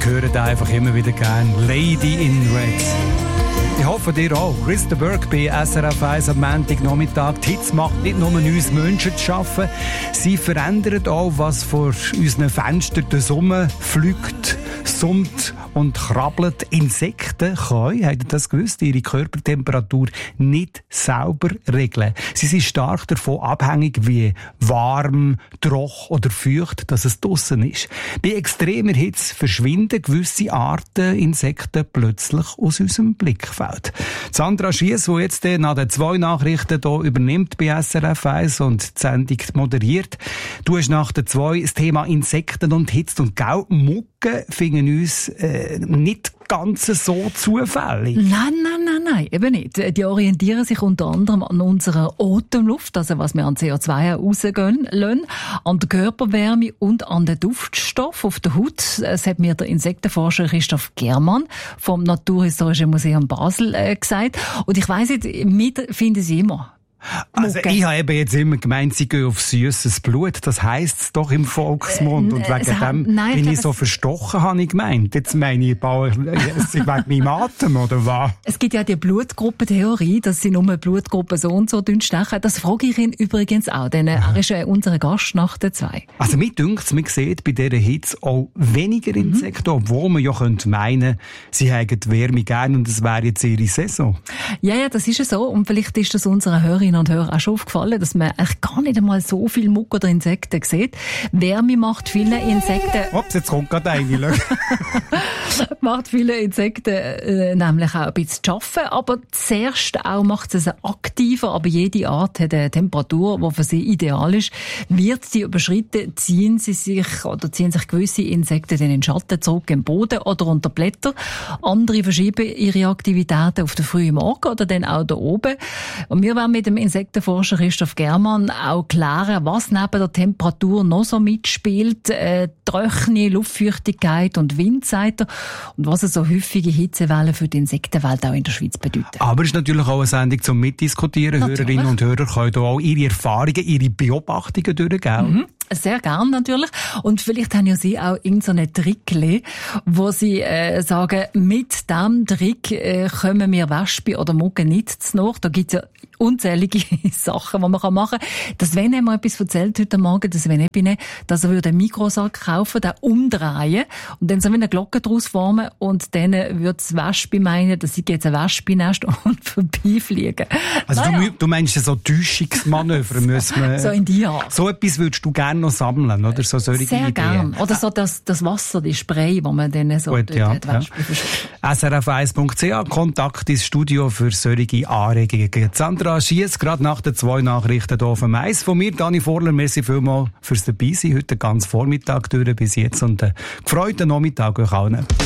höre den einfach immer wieder gern. Lady in Red. Ich hoffe, dir auch. Chris de Burgh bei SRF 1 am Montagnachmittag. Die Hits macht nicht nur uns Menschen zu arbeiten, sie verändern auch, was vor unseren Fenstern der Sonne fliegt, summt und krabbelt. Insekten können, habt ihr das gewusst, ihre Körpertemperatur nicht selber regeln. Sie sind stark davon abhängig, wie warm, trocken oder feucht, dass es draussen ist. Bei extremer Hitze verschwinden gewisse Arten Insekten plötzlich aus unserem Blickfeld. Sandra Schiess, die jetzt nach den 2 Nachrichten hier übernimmt bei SRF 1 und die Sendung moderiert. Du hast nach den 2 das Thema Insekten und Hitze und Gau. Mucken finden uns nicht ganz so zufällig. Nein, eben nicht. Die orientieren sich unter anderem an unserer Atemluft, also was wir an CO2 rausgehen lassen, an der Körperwärme und an den Duftstoff auf der Haut. Das hat mir der Insektenforscher Christoph Germann vom Naturhistorischen Museum Basel gesagt. Und ich weiss nicht, wir finden sie immer. Also ich habe eben jetzt immer gemeint, sie gehen auf süßes Blut. Das heisst es doch im Volksmund. Und wegen dem, wenn ich so verstochen habe, ich gemeint. Jetzt meine ich, wegen meinem Atem, oder was? Es gibt ja die Blutgruppentheorie, dass sie nur Blutgruppen so und so stechen. Das frage ich ihn übrigens auch, denn er ist unser Gast nach den 2. Also mir dünkt es, man sieht bei dieser Hitze auch weniger Insekten, obwohl man ja könnte meinen, sie haben die Wärme gerne und es wäre jetzt ihre Saison. Ja, das ist ja so. Und vielleicht ist das unseren Hörerinnen und Hörern auch schon aufgefallen, dass man eigentlich gar nicht einmal so viel Muck oder Insekten sieht. Wärme macht viele Insekten... Ups, jetzt kommt gerade eine. Macht viele Insekten nämlich auch ein bisschen zu arbeiten, aber zuerst auch macht es aktiver, aber jede Art hat eine Temperatur, die für sie ideal ist. Wird sie überschritten, ziehen sich gewisse Insekten in den Schatten zurück im Boden oder unter Blätter. Andere verschieben ihre Aktivitäten auf den frühen Morgen oder dann auch da oben. Und wir werden mit dem Insektenforscher Christoph Germann auch klären, was neben der Temperatur noch so mitspielt. Trockene Luftfeuchtigkeit und Wind, sagt er. Und was so häufige Hitzewellen für die Insektenwelt auch in der Schweiz bedeuten. Aber es ist natürlich auch eine Sendung zum Mitdiskutieren. Natürlich. Hörerinnen und Hörer können hier auch ihre Erfahrungen, ihre Beobachtungen durchgeben. Sehr gern natürlich. Und vielleicht haben ja Sie auch irgendeinen Trickli, wo Sie sagen, mit diesem Trick kommen wir Wespen oder Mucken nicht zu nach. Da gibt es ja unzählige Sachen, die man machen kann. Das Sven hat mir etwas erzählt heute Morgen, das Sven Epine, dass er einen Mikrosack kaufen, den umdrehen und dann so wie eine Glocke daraus formen und dann würde das Wespe meinen, dass sie jetzt ein Wespennest und vorbeifliegen. Also du meinst so Täuschungsmanöver müssen wir... So in die Art. So etwas würdest du gerne noch sammeln, oder? So solche Sehr gern. Oder so das Wasser, die Spray, wo man dann so gut, ja. SRF1.ch, Kontakt ins Studio für solche Anregungen. Sandra Schiess, gerade nach den 2 Nachrichten hier auf dem Eis. Von mir, Dani Vorler, merci vielmals fürs Dabeisein. Heute ganz Vormittag durch bis jetzt und gefreuten Nachmittag euch allen.